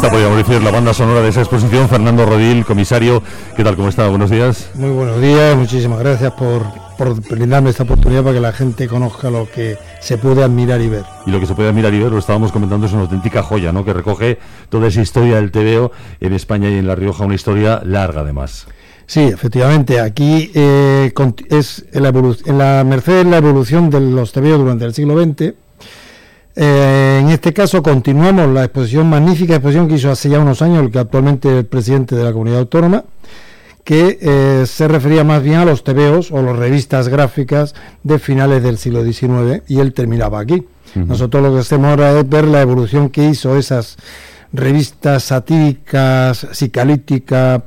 Esta podríamos decir la banda sonora de esa exposición. Fernando Rodil, comisario, ¿qué tal? ¿Cómo está? Buenos días. Muy buenos días, muchísimas gracias por brindarme esta oportunidad para que la gente conozca lo que se puede admirar y ver. Y lo que se puede admirar y ver, lo estábamos comentando, es una auténtica joya, ¿no? Que recoge toda esa historia del tebeo en España y en La Rioja, una historia larga además. Sí, efectivamente, aquí es en la merced de la evolución de los tebeos durante el siglo XX. En este caso continuamos la magnífica exposición que hizo hace ya unos años el que actualmente es el presidente de la comunidad autónoma, que se refería más bien a los tebeos o las revistas gráficas de finales del siglo XIX, y él terminaba aquí. Nosotros lo que hacemos ahora es ver la evolución que hizo esas revistas satíricas, psicalítica,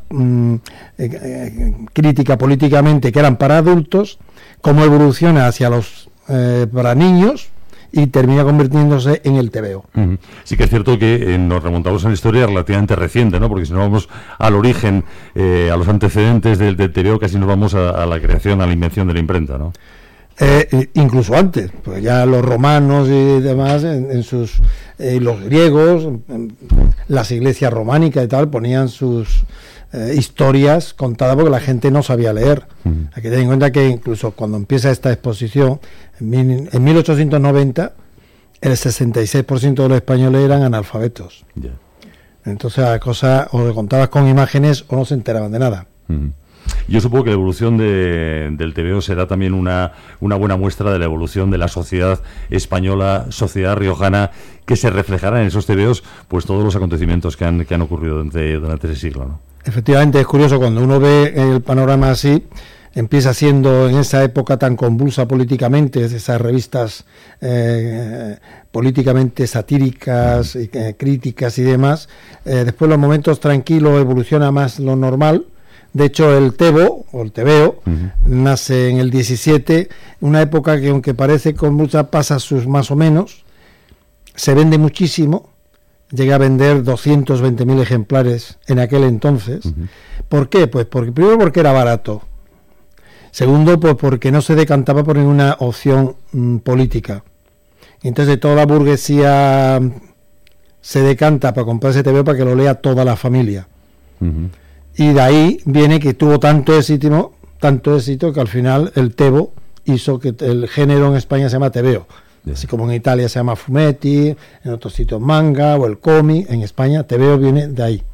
crítica políticamente, que eran para adultos, cómo evoluciona hacia los para niños, y termina convirtiéndose en el tebeo. Sí que es cierto que nos remontamos a una historia relativamente reciente, ¿no? Porque si nos vamos al origen, a los antecedentes del tebeo, casi nos vamos a la creación, a la invención de la imprenta, ¿no? Incluso antes, pues ya los romanos y demás, los griegos, las iglesias románicas y tal, ponían sus historias contadas porque la gente no sabía leer. Hay que tener en cuenta que incluso cuando empieza esta exposición, en 1890, el 66% de los españoles eran analfabetos. Yeah. Entonces la cosa, o le contabas con imágenes o no se enteraban de nada. Yo supongo que la evolución del tebeo será también una buena muestra de la evolución de la sociedad española, sociedad riojana, que se reflejará en esos tebeos pues todos los acontecimientos que han ocurrido durante ese siglo, ¿no? Efectivamente, es curioso cuando uno ve el panorama así. Empieza siendo en esa época tan convulsa políticamente, esas revistas políticamente satíricas, y, críticas y demás. Después los momentos tranquilos evoluciona más lo normal. De hecho, el tebo, o el tebeo, nace en el 17, una época que, aunque parece con muchas pasas sus más o menos, se vende muchísimo. Llega a vender 220.000 ejemplares en aquel entonces. ¿Por qué? Pues primero porque era barato. Segundo, pues porque no se decantaba por ninguna opción política. Entonces toda la burguesía se decanta para comprar ese tebeo para que lo lea toda la familia. Y de ahí viene que tuvo tanto éxito que al final el tebo hizo que el género en España se llama tebeo. Así como en Italia se llama fumetti, en otros sitios manga o el cómic, en España tebeo viene de ahí.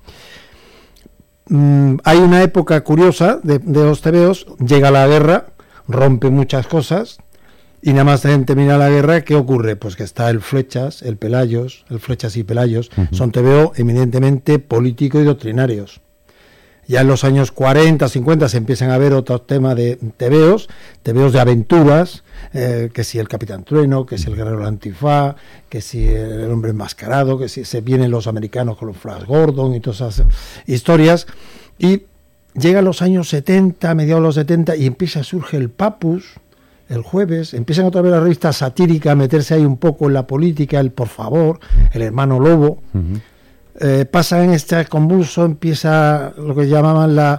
Hay una época curiosa de los tebeos, llega la guerra, rompe muchas cosas, y nada más termina la guerra, ¿qué ocurre? Pues que está el Flechas y Pelayos, son tebeos eminentemente políticos y doctrinarios. Ya en los años 40, 50 se empiezan a ver otros temas de tebeos de aventuras, que si el Capitán Trueno, que si el Guerrero del Antifaz, que si el Hombre Enmascarado, que si se vienen los americanos con los Flash Gordon y todas esas historias. Y llegan los años 70, mediados de los 70, y surge el Papus, el Jueves, empiezan otra vez las revistas satíricas a meterse ahí un poco en la política, el Por Favor, el Hermano Lobo. Pasa en este convulso, empieza lo que llamaban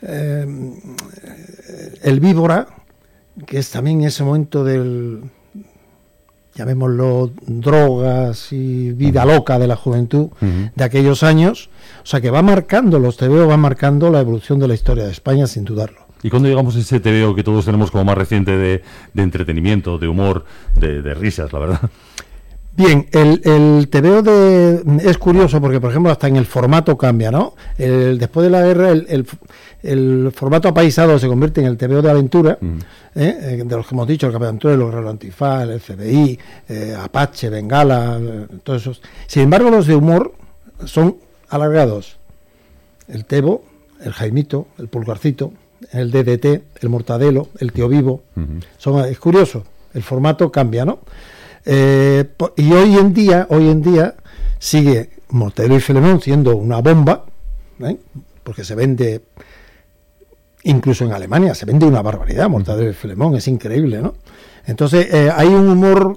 el Víbora, que es también ese momento del, llamémoslo, drogas y vida loca de la juventud de aquellos años. O sea que los tebeos van marcando la evolución de la historia de España, sin dudarlo. ¿Y cuando llegamos a ese tebeo que todos tenemos como más reciente de entretenimiento, de humor, de risas, la verdad? Bien, el tebeo es curioso porque, por ejemplo, hasta en el formato cambia, ¿no? Después de la guerra, el formato apaisado se convierte en el tebeo de aventura, de los que hemos dicho, el Capitán Trueno, el Guerrero del Antifaz, el FBI, Apache, Bengala, todos esos. Sin embargo, los de humor son alargados. El tebo, el Jaimito, el Pulgarcito, el DDT, el Mortadelo, el Tío Vivo. Es curioso, el formato cambia, ¿no? Y hoy en día sigue Mortadelo y Filemón siendo una bomba, porque se vende, incluso en Alemania se vende una barbaridad. Mortadelo y Filemón es increíble, ¿no? Entonces hay un humor,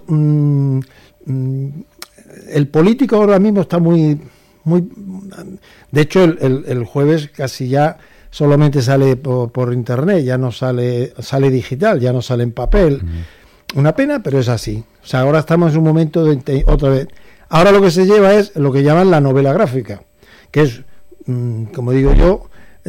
el político ahora mismo está muy de hecho el Jueves casi ya solamente sale por internet, ya no sale digital, ya no sale en papel. Una pena, pero es así. O sea, ahora estamos en un momento de otra vez. Ahora lo que se lleva es lo que llaman la novela gráfica. que es, como digo yo,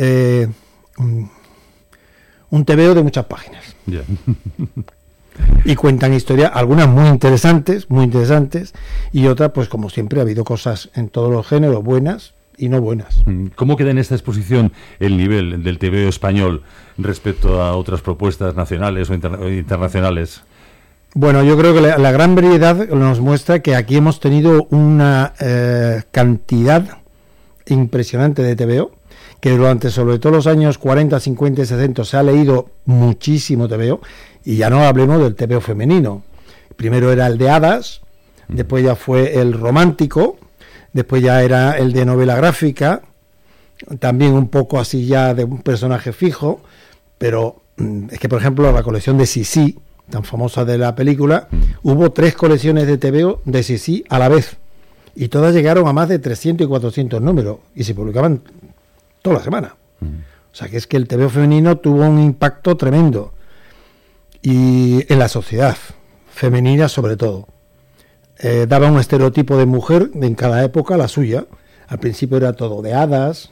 un TVO de muchas páginas. Yeah. Y cuentan historias, algunas muy interesantes, y otras, pues como siempre, ha habido cosas en todos los géneros, buenas y no buenas. ¿Cómo queda en esta exposición el nivel del TVO español respecto a otras propuestas nacionales o internacionales? Bueno, yo creo que la gran variedad nos muestra que aquí hemos tenido una cantidad impresionante de TVO, que durante sobre todo los años 40, 50 y 60 se ha leído muchísimo TVO, y ya no hablemos del TVO femenino. Primero era el de hadas, después ya fue el romántico, después ya era el de novela gráfica, también un poco así ya de un personaje fijo, pero es que, por ejemplo, la colección de Sissi, tan famosa de la película, hubo 3 colecciones de TVO de Sissi a la vez, y todas llegaron a más de 300 y 400 números, y se publicaban toda la semana. O sea, que es que el TVO femenino tuvo un impacto tremendo, y en la sociedad femenina sobre todo. Daba un estereotipo de mujer en cada época, la suya. Al principio era todo de hadas.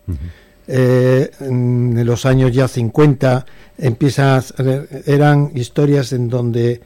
En los años ya 50 eran historias en donde,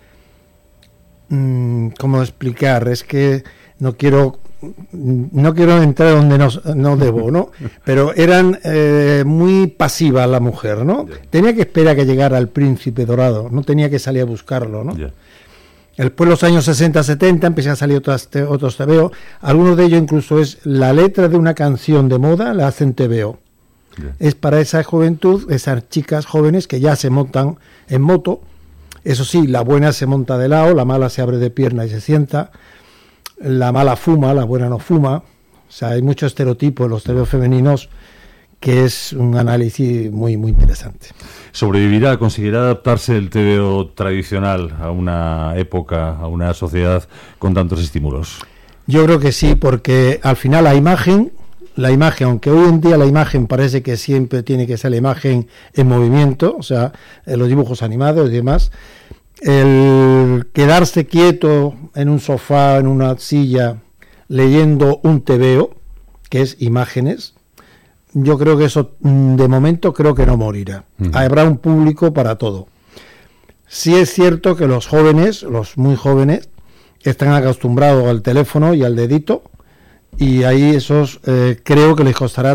¿cómo explicar? Es que no quiero entrar donde no debo, ¿no? Pero eran muy pasivas la mujer, ¿no? Yeah. Tenía que esperar a que llegara el príncipe dorado, no tenía que salir a buscarlo, ¿no? Yeah. Después, en los años 60-70, empiezan a salir otros TVO. Algunos de ellos incluso es la letra de una canción de moda, la hacen TVO. Yeah. Es para esa juventud, esas chicas jóvenes que ya se montan en moto. Eso sí, la buena se monta de lado, la mala se abre de pierna y se sienta. La mala fuma, la buena no fuma. O sea, hay mucho estereotipo en los TVO femeninos, que es un análisis muy, muy interesante. ¿Sobrevivirá, conseguirá adaptarse el TVO tradicional a una época, a una sociedad con tantos estímulos? Yo creo que sí, porque al final la imagen, aunque hoy en día la imagen parece que siempre tiene que ser la imagen en movimiento, o sea, los dibujos animados y demás, el quedarse quieto en un sofá, en una silla, leyendo un TVO, que es imágenes, yo creo que eso de momento creo que no morirá. Habrá un público para todo. Sí es cierto que los jóvenes, los muy jóvenes, están acostumbrados al teléfono y al dedito, y ahí esos creo que les costará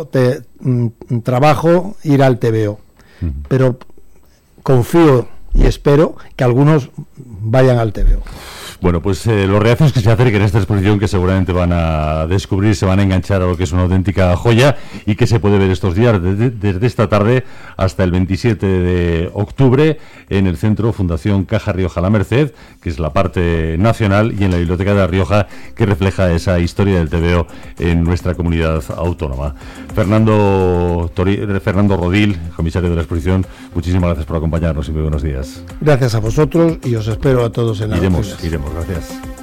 trabajo ir al TVO. Pero confío y espero que algunos vayan al TVO. Bueno, pues los reacios que se acerquen a esta exposición, que seguramente van a descubrir, se van a enganchar a lo que es una auténtica joya y que se puede ver estos días desde esta tarde hasta el 27 de octubre en el Centro Fundación Caja Rioja La Merced, que es la parte nacional, y en la Biblioteca de La Rioja, que refleja esa historia del TVO en nuestra comunidad autónoma. Fernando Rodil, comisario de la exposición, muchísimas gracias por acompañarnos y muy buenos días. Gracias a vosotros y os espero a todos en la Iremos, gracias.